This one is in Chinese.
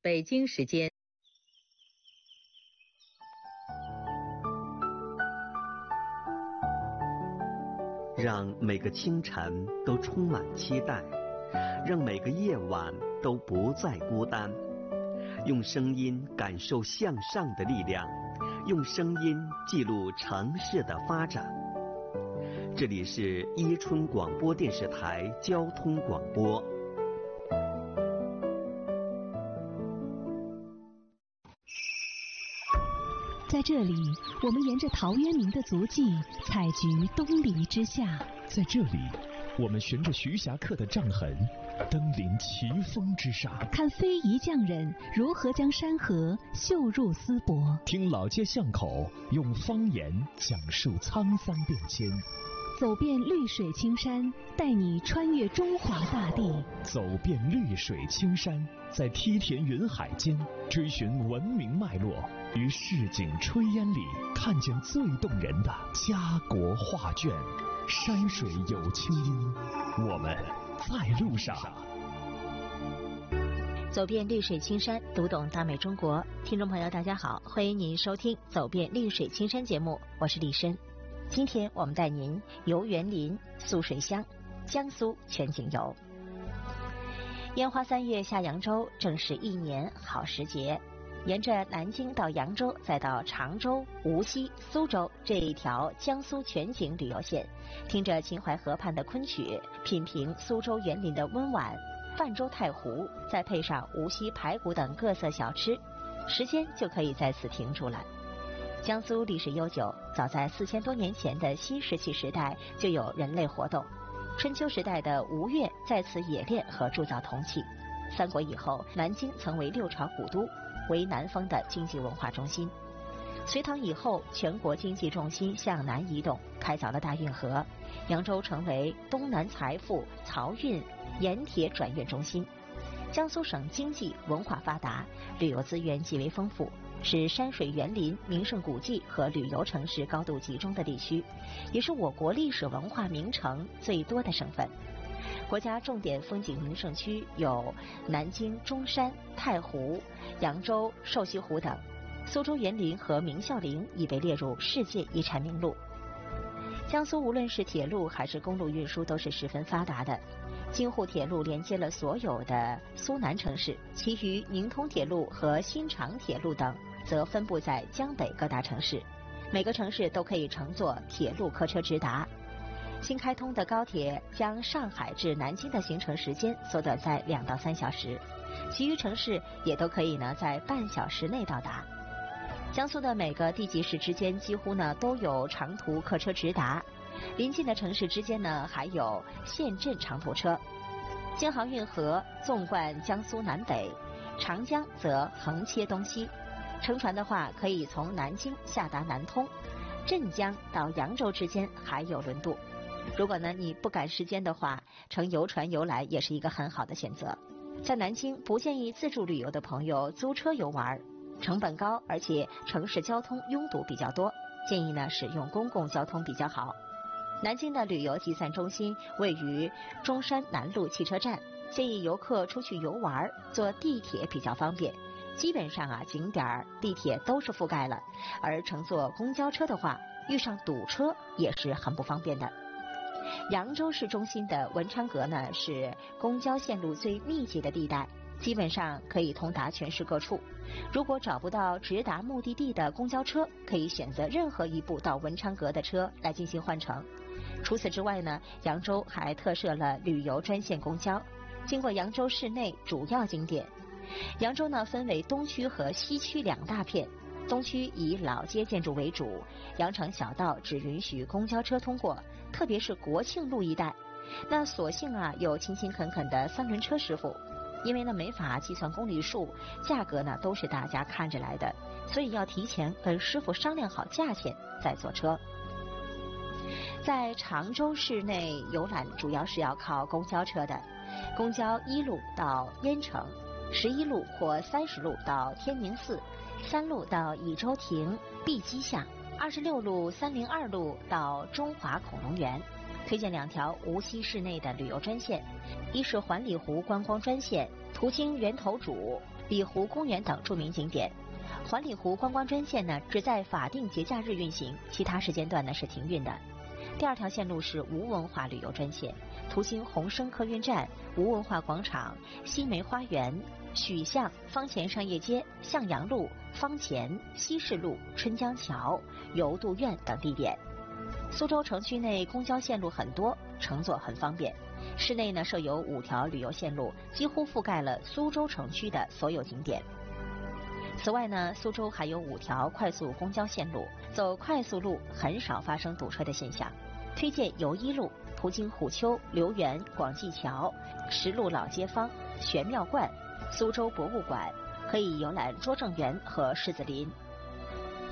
北京时间。 让每个清晨都充满期待，让每个夜晚都不再孤单。用声音感受向上的力量，用声音记录城市的发展。这里是伊春广播电视台交通广播。 在这里，我们沿着陶渊明的足迹采菊东篱之下； 在这里，我们循着徐霞客的杖痕登临奇峰之上， 看非遗匠人如何将山河绣入丝帛， 听老街巷口用方言讲述沧桑变迁， 走遍绿水青山，带你穿越中华大地， 走遍绿水青山，在梯田云海间追寻文明脉络，于市井炊烟里看见最动人的家国画卷。山水有清音，我们在路上。 走遍绿水青山，读懂大美中国。听众朋友大家好，欢迎您收听走遍绿水青山节目，我是李申。今天我们带您游园林、素水乡、江苏全景游。烟花3月下扬州，正是一年好时节。沿着南京到扬州，再到常州、无锡、苏州这一条江苏全景旅游线，听着秦淮河畔的昆曲，品评苏州园林的温婉，泛舟太湖，再配上无锡排骨等各色小吃，时间就可以在此停住了。江苏历史悠久，早在4000多年前的新石器时代就有人类活动。春秋时代的吴越在此冶炼和铸造铜器。三国以后，南京曾为6朝古都，为南方的经济文化中心。隋唐以后，全国经济重心向南移动，开凿了大运河，扬州成为东南财富、漕运、盐铁转运中心。江苏省经济文化发达，旅游资源极为丰富，是山水园林、名胜古迹和旅游城市高度集中的地区，也是我国历史文化名城最多的省份。国家重点风景名胜区有南京中山、太湖、扬州瘦西湖等，苏州园林和明孝陵已被列入世界遗产名录。江苏无论是铁路还是公路运输都是十分发达的。京沪铁路连接了所有的苏南城市，其余宁通铁路和新长铁路等则分布在江北各大城市，每个城市都可以乘坐铁路客车直达。新开通的高铁将上海至南京的行程时间缩短在2到3小时，其余城市也都可以在半小时内到达。江苏的每个地级市之间几乎都有长途客车直达，邻近的城市之间还有县镇长途车。京杭运河纵贯江苏南北，长江则横切东西。乘船的话，可以从南京下达南通，镇江到扬州之间还有轮渡。如果你不赶时间的话，乘游船游来也是一个很好的选择。在南京不建议自助旅游的朋友租车游玩，成本高，而且城市交通拥堵比较多，建议使用公共交通比较好。南京的旅游集散中心位于中山南路汽车站，建议游客出去游玩坐地铁比较方便。基本上景点地铁都是覆盖了，而乘坐公交车的话，遇上堵车也是很不方便的。扬州市中心的文昌阁是公交线路最密集的地带，基本上可以通达全市各处。如果找不到直达目的地的公交车，可以选择任何一部到文昌阁的车来进行换乘。除此之外扬州还特设了旅游专线公交，经过扬州市内主要景点。扬州分为东区和西区2大片，东区以老街建筑为主，羊城小道只允许公交车通过，特别是国庆路一带。所幸有勤勤恳恳的3轮车师傅，因为没法计算公里数，价格都是大家看着来的，所以要提前跟师傅商量好价钱再坐车。在常州市内游览主要是要靠公交车的，公交1路到燕城，11路或30路到天宁寺，3路到乙州亭、碧鸡巷，26路、302路到中华恐龙园。推荐2条无锡市内的旅游专线，一是环里湖观光专线，途经源头渚、 里湖公园等著名景点。环里湖观光专线呢，只在法定节假日运行，其他时间段呢是停运的。第二条线路是无文化旅游专线，途经红升客运站、无文化广场、西梅花园、许巷、方前商业街、向阳路、方前、西市路、春江桥、游渡院等地点。苏州城区内公交线路很多，乘坐很方便。市内呢设有5条旅游线路，几乎覆盖了苏州城区的所有景点。此外呢，苏州还有5条快速公交线路，走快速路很少发生堵车的现象。推荐游一路，途经虎丘、留园、广济桥、石路老街坊、玄妙观、苏州博物馆，可以游览拙政园和狮子林。